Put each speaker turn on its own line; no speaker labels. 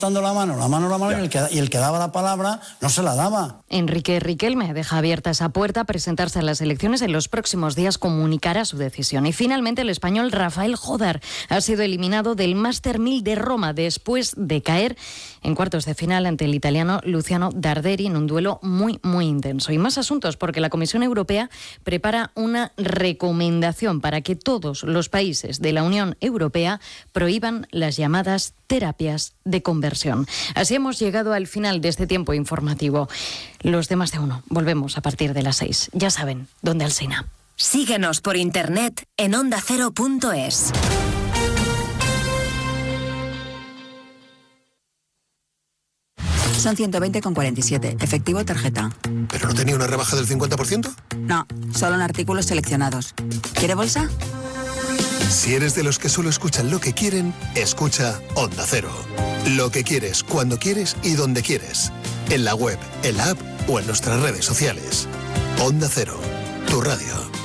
dando la mano, y el que daba la palabra no se la daba.
Enrique Riquelme deja abierta esa puerta a presentarse a las elecciones. En los próximos días comunicará su decisión. Y finalmente el español Rafael Jodar ha sido eliminado del Master 1000 de Roma después de caer en cuartos de final ante el italiano Luciano Darderi en un duelo muy, muy intenso. Y más asuntos, porque la Comisión Europea prepara una recomendación para que todos los países de la Unión Europea prohíban las llamadas terapias de conversión. Así hemos llegado al final de este tiempo informativo. Los de Más de Uno volvemos a partir de las 6. Ya saben, ¿dónde Alsina?
Síguenos por internet en ondacero.es.
Son 120,47. Efectivo tarjeta.
¿Pero no tenía una rebaja del 50%?
No, solo en artículos seleccionados. ¿Quiere bolsa?
Si eres de los que solo escuchan lo que quieren, escucha Onda Cero. Lo que quieres, cuando quieres y donde quieres. En la web, en la app o en nuestras redes sociales. Onda Cero, tu radio.